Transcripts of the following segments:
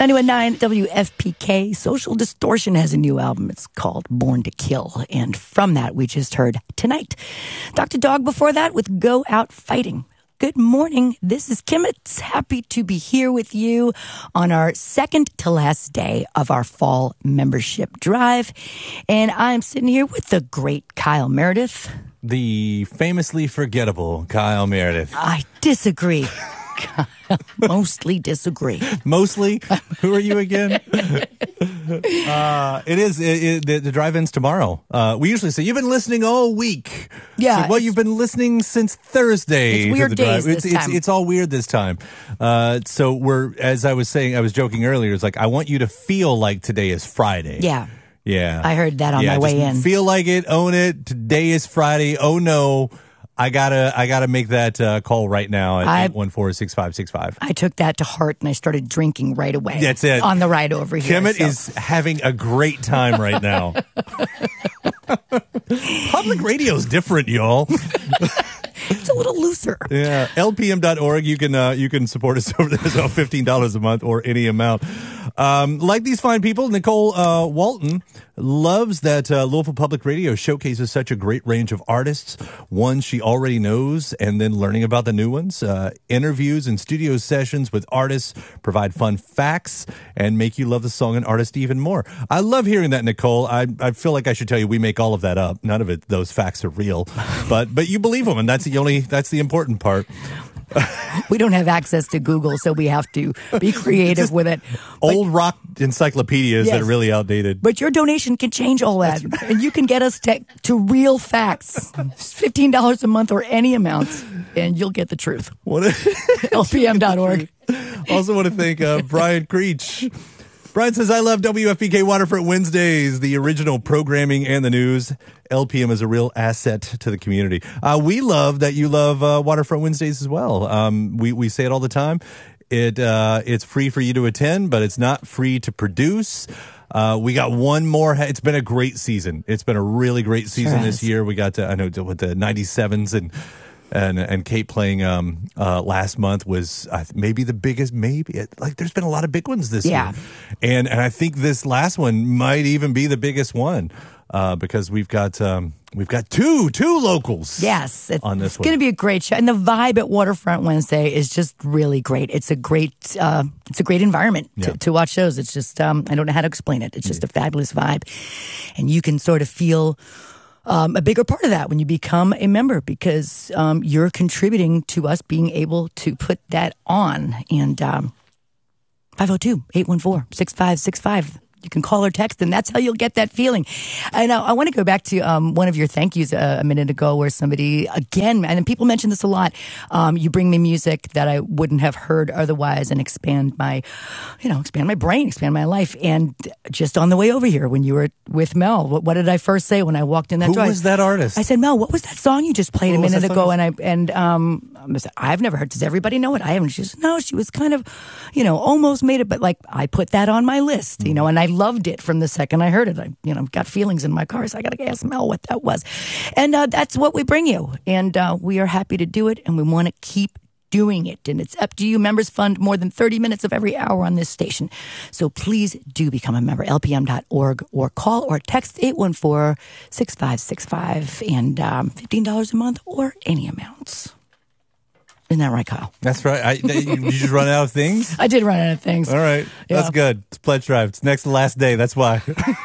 91.9 WFPK. Social Distortion has a new album. It's called Born to Kill. And from that, we just heard Tonight. Dr. Dog before that with Go Out Fighting. Good morning. This is Kim. It's happy to be here with you on our second to last day of our fall membership drive. And I'm sitting here with the great Kyle Meredith. The famously forgettable Kyle Meredith. I disagree. Mostly disagree. Mostly? Who are you again? The drive-in's tomorrow. We usually say, you've been listening all week. Yeah. So, you've been listening since Thursday. It's weird days this time. It's all weird this time. So as I was saying, I was joking earlier, it's like, I want you to feel like today is Friday. Yeah. Yeah. I heard that on my way in. Feel like it, own it. Today is Friday. Oh no. I gotta make that call right now at 814-6565. I took that to heart and I started drinking right away. That's it. On the ride over here. Kemet is having a great time right now. Public radio is different, y'all. It's a little looser. Yeah. LPM.org. You can support us over there. So $15 a month or any amount. Like these fine people, Nicole Walton loves that Louisville Public Radio showcases such a great range of artists, ones she already knows, and then learning about the new ones. Interviews and studio sessions with artists provide fun facts and make you love the song and artist even more. I love hearing that, Nicole. I feel like I should tell you we make all of that up. None of it, those facts are real, but you believe them, and that's the important part. We don't have access to Google, so we have to be creative with it. Old rock encyclopedias that are really outdated. But your donation can change all that. And you can get us to real facts. $15 a month or any amount, and you'll get the truth. LPM.org. Also want to thank Brian Creech. Brian says, I love WFPK Waterfront Wednesdays, the original programming and the news. LPM is a real asset to the community. We love that you love Waterfront Wednesdays as well. We say it all the time. It's free for you to attend, but it's not free to produce. We got one more. It's been a great season. It's been a really great season this year. We got with the 97s and Kate playing last month was maybe the biggest. There's been a lot of big ones this year, and I think this last one might even be the biggest one because we've got two locals. Yes, on this it's going to be a great show, and the vibe at Waterfront Wednesday is just really great. It's a great environment to watch shows. It's just I don't know how to explain it. It's just a fabulous vibe, and you can sort of feel a bigger part of that when you become a member because you're contributing to us being able to put that on. And 502-814-6565. You can call or text, and that's how you'll get that feeling. And I want to go back to one of your thank yous a minute ago where somebody, again, and people mention this a lot, you bring me music that I wouldn't have heard otherwise and expand my brain, expand my life. And just on the way over here when you were with Mel, what did I first say when I walked in that door? Who was that artist? I said, Mel, what was that song you just played a minute ago? And I said, I've never heard. Does everybody know it? I haven't. She said, no, she was kind of, almost made it, but like I put that on my list, and I loved it from the second I heard it. I, got feelings in my car, so I got to ask Mel what that was. And that's what we bring you. And we are happy to do it, and we want to keep doing it. And it's up to you. Members fund more than 30 minutes of every hour on this station. So please do become a member, lpm.org, or call or text 814-6565 and $15 a month or any amounts. Isn't that right, Kyle? That's right. You just run out of things? I did run out of things. All right. Yeah. That's good. It's Pledge Drive. It's next to last day. That's why.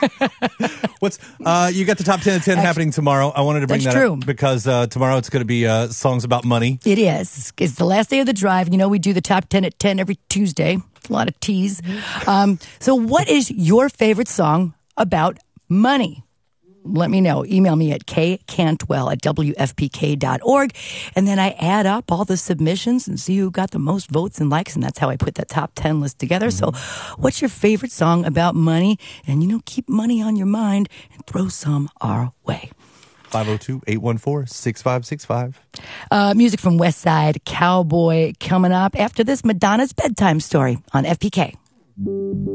You got the top 10 at 10 happening tomorrow. I wanted to bring that up because tomorrow it's going to be songs about money. It is. It's the last day of the drive. We do the top 10 at 10 every Tuesday. A lot of T's. So what is your favorite song about money? Let me know. Email me at kcantwell@wfpk.org. And then I add up all the submissions and see who got the most votes and likes. And that's how I put that top 10 list together. So what's your favorite song about money? And, keep money on your mind and throw some our way. 502-814-6565. Music from West Side Cowboy coming up. After this, Madonna's bedtime story on FPK.